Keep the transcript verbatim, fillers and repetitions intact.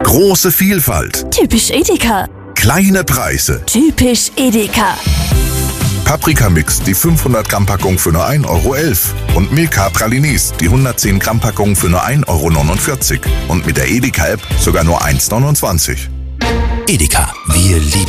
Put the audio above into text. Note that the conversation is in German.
Große Vielfalt. Typisch Edeka. Kleine Preise. Typisch Edeka. Paprikamix, die fünfhundert Gramm Packung für nur ein Euro elf. Und Milka Pralinis, die hundertzehn Gramm Packung für nur ein Euro neunundvierzig. Und mit der Edeka-App sogar nur eins Euro neunundzwanzig. Edeka, wir lieben